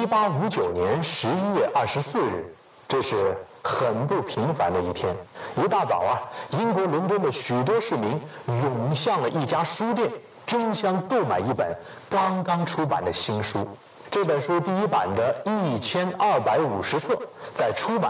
1859年11月24日，这是很不平凡的一天。一大早啊，英国伦敦的许多市民涌向了一家书店，争相购买一本刚刚出版的新书。这本书第一版的1250册，在出版